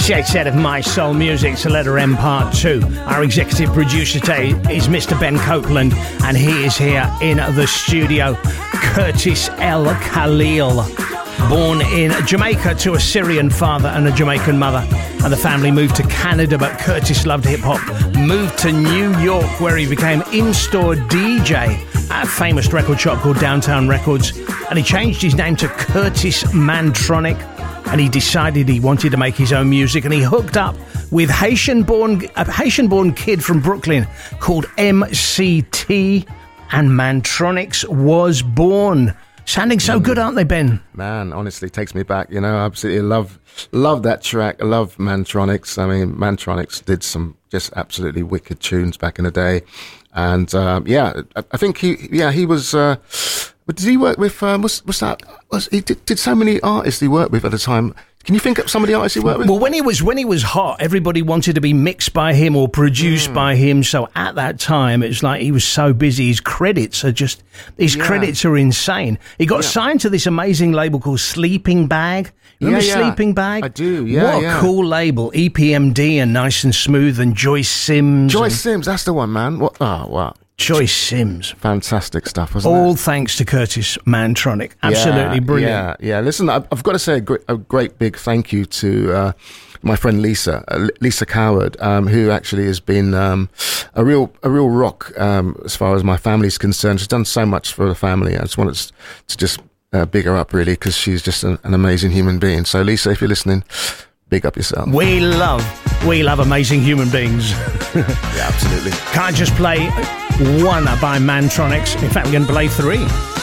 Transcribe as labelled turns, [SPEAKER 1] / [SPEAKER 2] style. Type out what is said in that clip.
[SPEAKER 1] Set of My Soul Music to Letter M Part 2. Our executive producer today is Mr. Ben Copeland, and he is here in the studio. Curtis El Khalil, born in Jamaica to a Syrian father and a Jamaican mother, and the family moved to Canada, but Curtis loved hip-hop, moved to New York where he became in-store DJ at a famous record shop called Downtown Records, and he changed his name to Curtis Mantronic, and he decided he wanted to make his own music, and he hooked up with a Haitian-born kid from Brooklyn called MCT, and Mantronix was born. Sounding so good, aren't they, Ben?
[SPEAKER 2] Man, honestly, takes me back. You know, I absolutely love that track. I love Mantronix. I mean, Mantronix did some just absolutely wicked tunes back in the day. And, I think he was... did he work with... he did so many artists he worked with at the time. Can you think of some of the artists he worked with?
[SPEAKER 1] Well, when he was hot, everybody wanted to be mixed by him or produced by him. So at that time, it was like he was so busy. His credits are insane. He got signed to this amazing label called Sleeping Bag. Remember Sleeping Bag?
[SPEAKER 2] I do, yeah.
[SPEAKER 1] What a cool label. EPMD and Nice and Smooth and Joyce Sims.
[SPEAKER 2] Sims, that's the one, man. What? Oh, wow.
[SPEAKER 1] Joyce Sims.
[SPEAKER 2] Fantastic stuff, wasn't it?
[SPEAKER 1] All thanks to Curtis Mantronic. Absolutely brilliant.
[SPEAKER 2] Yeah. Listen, I've got to say a great big thank you to my friend Lisa Coward, who actually has been a real rock as far as my family's concerned. She's done so much for the family. I just wanted to just big her up, really, because she's just an amazing human being. So, Lisa, if you're listening, big up yourself.
[SPEAKER 1] We love amazing human beings.
[SPEAKER 2] Yeah, absolutely.
[SPEAKER 1] Can't just play one by Mantronix. In fact, we're going to play three.